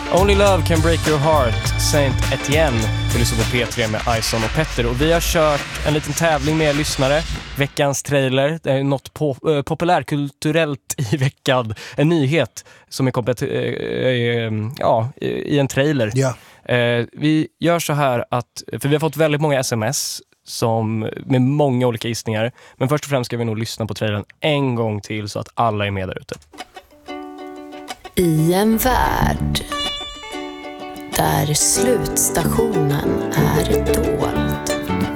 Only Love Can Break Your Heart, Saint Etienne. Vi lyssnar på P3 med Ison och Petter. Och vi har kört en liten tävling med lyssnare. Veckans trailer. Det är något populärkulturellt i veckan. En nyhet som är kopplat i en trailer. Ja. Vi gör så här att, för vi har fått väldigt många sms med många olika gissningar. Men först och främst ska vi nog lyssna på trailern en gång till så att alla är med där ute. I en värld där slutstationen är dold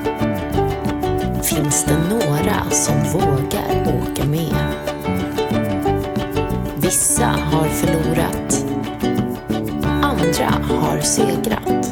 finns det några som vågar åka med. Vissa har förlorat, andra har segrat.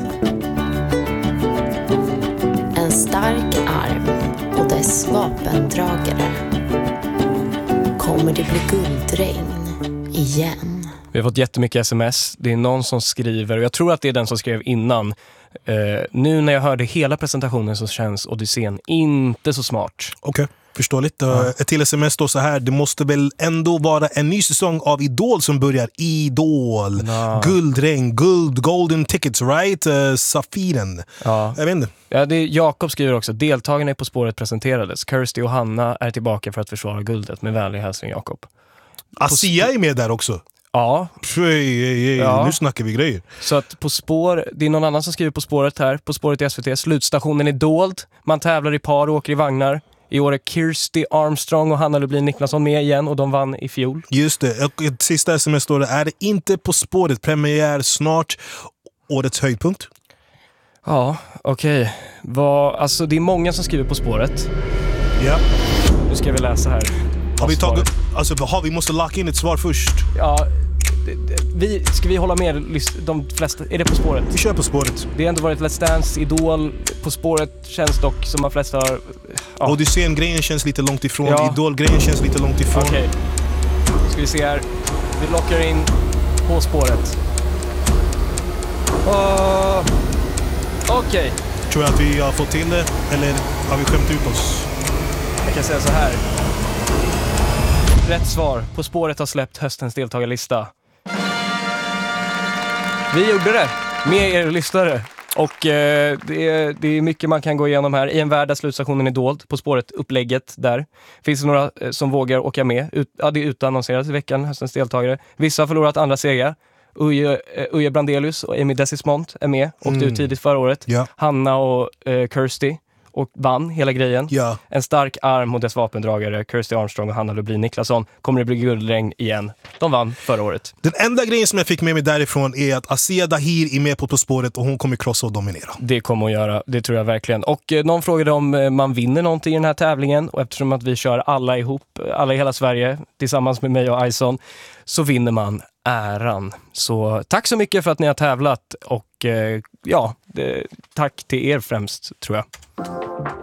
En stark arm och dess vapendragare. Kommer det bli guldregn igen? Vi har fått jättemycket sms. Det är någon som skriver, och jag tror att det är den som skrev innan. Nu när jag hörde hela presentationen så känns Odysseen inte så smart. Okej, förståeligt. Ett till sms då så här. Det måste väl ändå vara en ny säsong av Idol som börjar. Idol. Guldregn, golden tickets, right? Safiren. Ja. Jag vet inte. Ja, Jakob skriver också. Deltagarna På spåret presenterades. Kirsty och Hanna är tillbaka för att försvara guldet. Med vänlig hälsning, Jakob. Asia är med där också. Ja. Nu snackar vi grejer. Så att det är någon annan som skriver På spåret här. På spåret i SVT. Slutstationen är dold. Man tävlar i par och åker i vagnar. I år är Kirsty Armstrong och Hanna Lublin Niklasson med igen och de vann i fjol. Just det. Och ett sista sms står det. Är det inte På spåret? Premiär snart. Årets höjdpunkt? Ja, okej. Alltså det är många som skriver På spåret. Ja. Nu ska vi läsa här. Vi måste lock in ett svar först. Ja, ska vi hålla med de flesta? Är det På spåret? Vi kör På spåret. Det har ändå varit Let's Dance, Idol. På spåret känns dock som de flesta har... Ja. Odysseen-grejen känns lite långt ifrån. Ja. Idol-grejen känns lite långt ifrån. Okej. Ska vi se här. Vi lockar in På spåret. Okej. Tror jag att vi har fått till det? Eller har vi skämt ut oss? Jag kan säga så här. Rätt svar. På spåret har släppt höstens deltagarlista. Vi gjorde det med er lyssnare. Och det är mycket man kan gå igenom här. I en värld där slutstationen är dold. På spåret upplägget där. Finns det några som vågar åka med. Det är utannonserat i veckan, höstens deltagare. Vissa har förlorat, andra segrar. Uje Brandelius och Amy Desismont är med. Åkte ut tidigt förra året. Ja. Hanna och Kirsty. Och vann hela grejen. Ja. En stark arm och dess vapendragare Kirsty Armstrong och Hanna Lublin Niklasson. Kommer det bli guldregn igen? De vann förra året. Den enda grejen som jag fick med mig därifrån är att Asia Dahir är med på spåret och hon kommer krossa och dominera. Det kommer hon göra, det tror jag verkligen. Och någon frågade om man vinner någonting i den här tävlingen. Och eftersom att vi kör alla ihop, alla i hela Sverige tillsammans med mig och Ison, så vinner man äran. Så tack så mycket för att ni har tävlat och tack till er främst, tror jag.